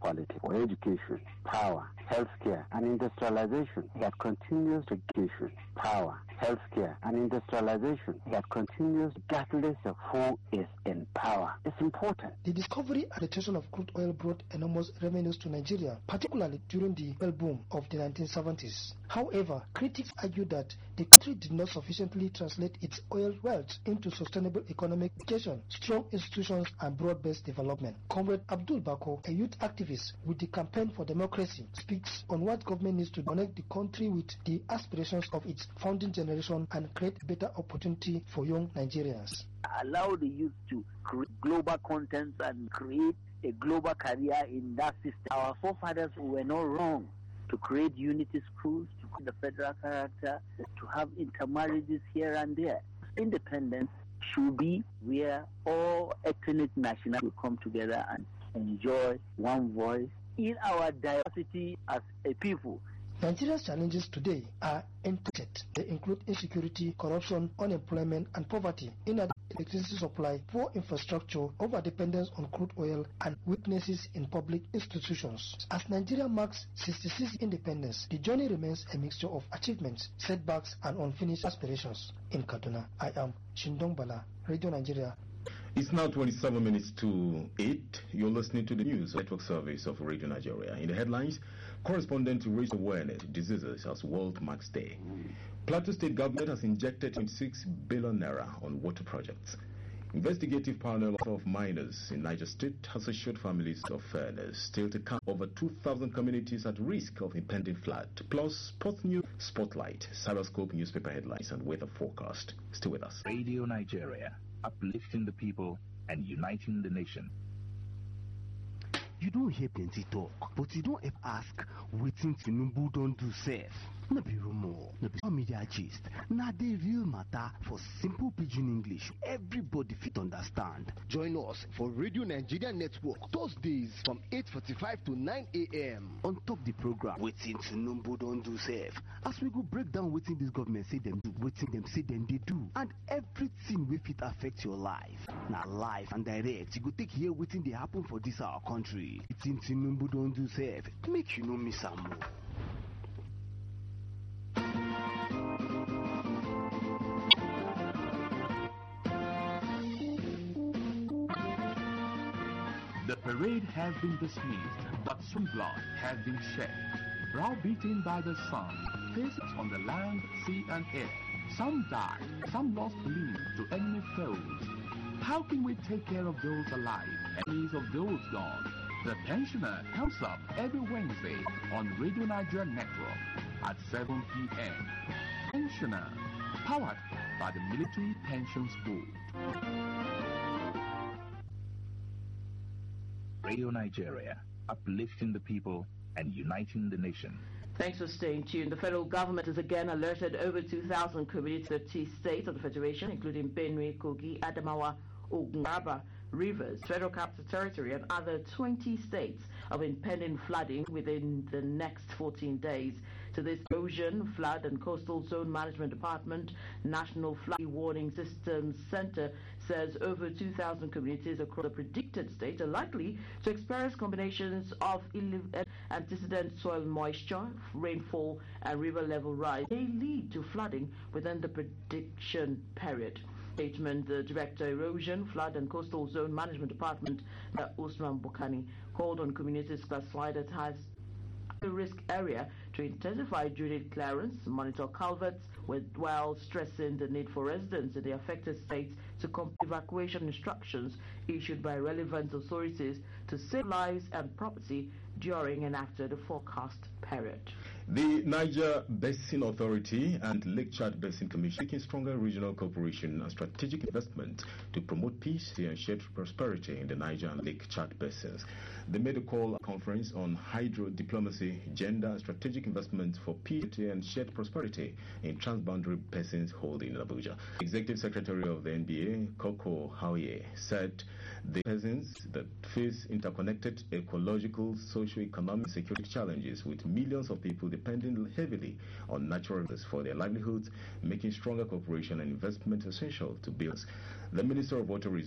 quality for education, power, healthcare, and industrialization that continues to education, power, healthcare, and industrialization that continues regardless of who is in power. It's important. The discovery and detection of crude oil brought enormous revenues to Nigeria, particularly during the oil boom of the 1970s. However, critics argue that the country did not sufficiently translate its oil wealth into sustainable economic education, strong institutions, and broad-based development. Comrade Abdul Bako, a youth activist with the Campaign for Democracy, speaks on what government needs to connect the country with the aspirations of its founding generation and create better opportunity for young Nigerians. Allow the youth to create global content and create a global career in that system. Our forefathers were not wrong to create unity schools, to create the federal character, to have intermarriages here and there. Independence should be where all ethnic nationalities will come together and enjoy one voice in our diversity as a people. Nigeria's challenges today are intricate. They include insecurity, corruption, unemployment, and poverty, inadequate electricity supply, poor infrastructure, over-dependence on crude oil, and weaknesses in public institutions. As Nigeria marks 66 independence, the journey remains a mixture of achievements, setbacks, and unfinished aspirations. In Kaduna, I am Shindong Bala, Radio Nigeria. It's now 27 minutes to 8. You're listening to the news network service of Radio Nigeria. In the headlines, correspondent to raise awareness of diseases as World Marks Day. Plateau State government has injected 26 billion naira on water projects. Investigative panel of miners in Niger State has assured families of fairness. Still to come, over 2,000 communities at risk of impending flood. Plus, Sports News Spotlight, Cyberscope newspaper headlines, and weather forecast. Stay with us. Radio Nigeria, uplifting the people and uniting the nation. You don't hear plenty talk, but you don't ever ask wetin Tinubu don't do sef. No be rumor, no be media gist. Na the real matter for simple pidgin English. Everybody fit understand. Join us for Radio Nigeria Network Thursdays from 8:45 to 9 a.m. On top the program, wetin Tinubu don't do sef. As we go break down wetin this government say them do, wetin them say them they do, and everything wey fit affect your life. Na live and direct. You go take hear wetin dey happen for this our country. Wetin Tinubu don't do sef. Make you no miss am more. The parade has been dismissed, but some blood has been shed. Browbeaten by the sun, faces on the land, sea and air. Some died, some lost limbs to enemy foes. How can we take care of those alive, enemies of those gone? The Pensioner comes up every Wednesday on Radio Nigeria Network at 7 p.m. Pensioner, powered by the Military Pensions Board. Radio Nigeria, uplifting the people and uniting the nation. Thanks for staying tuned. The federal government has again alerted over 2,000 communities, 30 states of the Federation, including Benue, Kogi, Adamawa, Ogun, Taraba, Rivers, Federal Capital Territory, and other 20 states of impending flooding within the next 14 days. To this, Erosion, Flood and Coastal Zone Management Department, National Flood Warning Systems Center says over 2,000 communities across the predicted states are likely to experience combinations of antecedent soil moisture, rainfall, and river level rise. They lead to flooding within the prediction period. Statement, the Director, Erosion, Flood and Coastal Zone Management Department, Usman Bukani, called on communities classified as high risk area to intensify drainage clearance, monitor culverts, while stressing the need for residents in the affected states to complete evacuation instructions issued by relevant authorities to save lives and property during and after the forecast period. The Niger Basin Authority and Lake Chad Basin Commission making stronger regional cooperation and strategic investment to promote peace and shared prosperity in the Niger and Lake Chad basins. They made a call at a conference on hydro diplomacy, gender, and strategic investment for peace and shared prosperity in transboundary basins held in Abuja. Executive Secretary of the NBA, Koko Haoye, said the basins that face interconnected ecological, socio-economic, security challenges with millions of people depending heavily on natural resources for their livelihoods, making stronger cooperation and investment essential to build. The Minister of Water